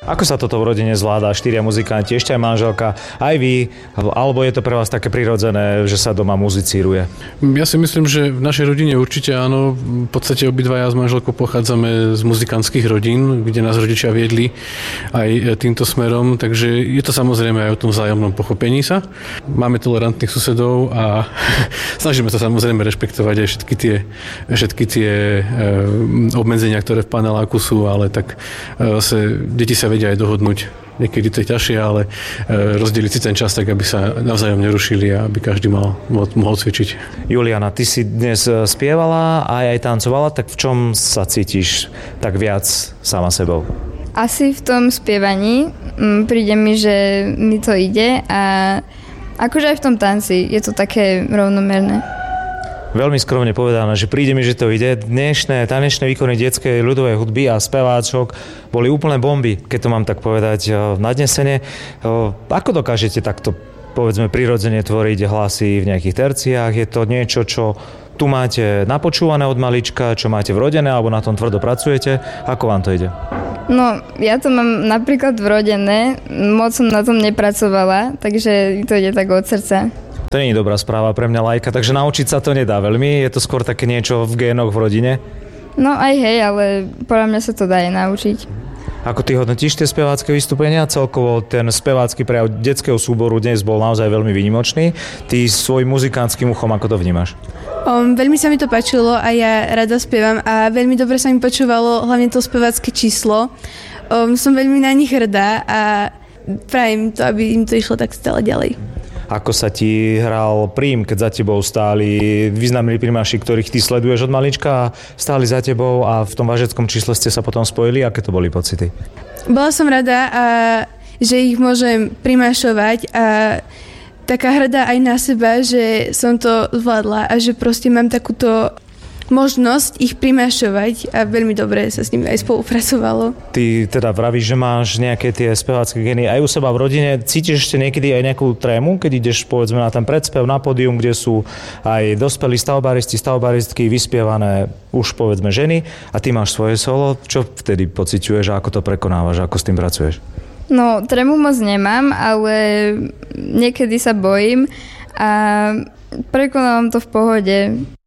Ako sa toto v rodine zvláda? 4 muzikanti, ešte aj manželka, aj vy, alebo je to pre vás také prirodzené, že sa doma muzicíruje? Ja si myslím, že v našej rodine určite áno. V podstate obidvaja s manželkou pochádzame z muzikantských rodín, kde nás rodičia viedli aj týmto smerom, takže je to samozrejme aj o tom vzájomnom pochopení sa. Máme tolerantných susedov a snažíme sa samozrejme rešpektovať aj všetky tie obmedzenia, ktoré v paneláku sú, ale tak deti sa vedia aj dohodnúť. Niekedy to je ťažšie, ale rozdeliť si ten čas tak, aby sa navzájom nerušili a aby každý mohol cvičiť. Juliana, ty si dnes spievala a aj tancovala, tak v čom sa cítiš tak viac sama sebou? Asi v tom spievaní príde mi, že mi to ide a akože aj v tom tanci je to také rovnomerné. Veľmi skromne povedané, že príde mi, že to ide. Dnešné tanečné výkony detskej ľudovej hudby a speváčok boli úplne bomby, keď to mám tak povedať nadnesene. Ako dokážete takto, povedzme, prirodzene tvoriť hlasy v nejakých terciách? Je to niečo, čo tu máte napočúvané od malička, čo máte vrodené, alebo na tom tvrdo pracujete? Ako vám to ide? No, ja to mám napríklad vrodené, moc som na tom nepracovala, takže to ide tak od srdca. To nie je dobrá správa pre mňa lajka, takže naučiť sa to nedá veľmi. Je to skôr také niečo v génoch v rodine? No aj hej, ale podľa mňa sa to dá aj naučiť. Ako ty hodnotíš tie spevácké vystúpenia? Celkovo ten spevácky prejav detského súboru dnes bol naozaj veľmi výnimočný. Ty svojím muzikantským uchom, ako to vnímaš? Veľmi sa mi to páčilo a ja rada spievam a veľmi dobre sa mi počúvalo hlavne to spevácké číslo. Som veľmi na nich hrdá a prajem to, aby im to išlo tak stále ďalej. Ako sa ti hral prím, keď za tebou stáli významní primáši, ktorých ty sleduješ od malička, stáli za tebou a v tom vážeckom čísle ste sa potom spojili? Aké to boli pocity? Bola som rada, že ich môžem primášovať a taká hrdá aj na seba, že som to zvládla a že proste mám takúto možnosť ich primášovať a veľmi dobre sa s nimi aj spolupracovalo. Ty teda vravíš, že máš nejaké tie spevácké gény aj u seba v rodine. Cítiš ešte niekedy aj nejakú trému, keď ideš povedzme na ten predspev, na pódium, kde sú aj dospelí stavbaristi, stavbaristky, vyspievané už povedzme ženy a ty máš svoje solo. Čo vtedy pociťuješ a ako to prekonávaš, ako s tým pracuješ? No, trému moc nemám, ale niekedy sa bojím a prekonávam to v pohode.